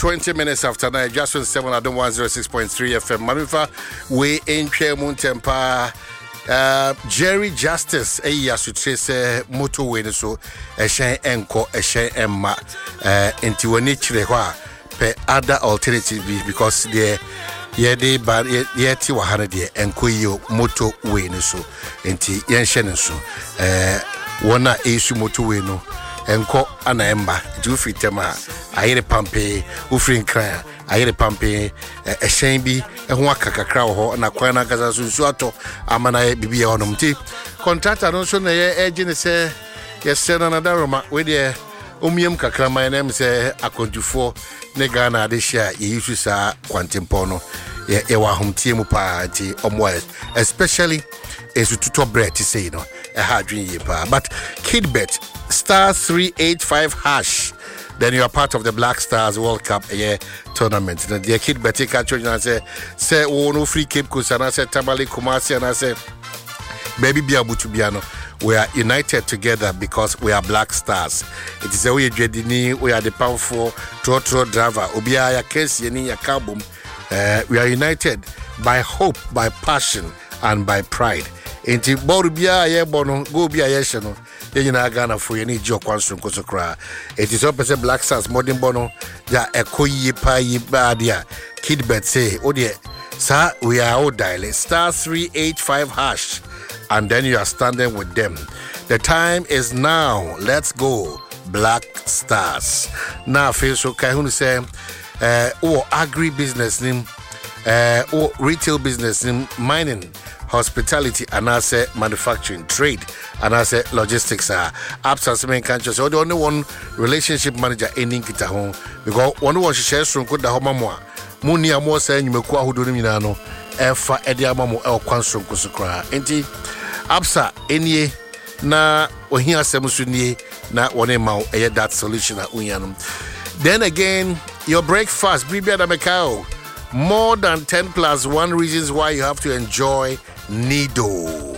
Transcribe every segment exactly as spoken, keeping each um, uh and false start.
twenty minutes after nine, just on seven, I don't want zero six point three F M. Mamifa, we in Chairmoon Tempa. Uh, Jerry Justice, a year to trace a motorway, so a shine enco, a shine emma, uh, into a nature per other alternative because they, yeah, they, but yet you are hundred year and kuyo motorway, so, into Yanshan, so, uh, one issue motorway, no, and co an ember, do fit tema, I hear a pampe, Ufrin cry. Ayere pampe a shambi and waka kakra and a quana gazazuato amana bibi onum tea. Contractor no so na agent say yes send another roma with the umium kakra my name say akontufo ne Ghana de share ye use sa kwantimpono ye ewa hom tie mu pa ti omwa especially esu tuto bread to say no a hard dream ye pa but Kidbet star three eight five hash. Then you are part of the Black Stars World Cup yeah, tournament. Then the kid Betty catcher and I say, say, oh no free Cape Coast and I said Tamale Kumasi and I say, baby Biabutubiano. We are united together because we are Black Stars. It is a way Jedini, we are the powerful trotro driver. Obia case yeni ya kabum. We are united by hope, by passion, and by pride. Inti Borubia ye bono, go be a yeshano. Yena Ghana for any joke kwansun kosokra. It is opposite Black Stars modern bono ya ekoyi pa yibadia. Kidbet say, oh dear, sir, we are all dialing star three eight five hash, and then you are standing with them. The time is now. Let's go, Black Stars. Now, feel so kahun say, uh, oh agri business name, uh, oh retail business name, mining. Hospitality and I say manufacturing, trade and I say logistics are absence main countries. So the only one relationship manager in Kita home because one was shares from good the home more. Muni amo saying you make who do minano efa ediamamo el kwansum kusukra. Enti absa enye na ohia semusuni na one ma e that solution at unyanum. Then again, your breakfast, Bibia da Macau. More than ten plus one reasons why you have to enjoy Nido.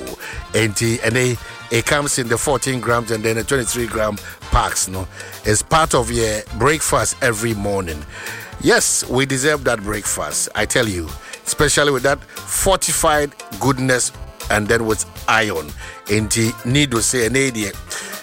And they, it comes in the fourteen grams and then the twenty-three gram packs. No, it's part of your breakfast every morning. Yes, we deserve that breakfast. I tell you, especially with that fortified goodness and then with iron. And Nido say an idiot.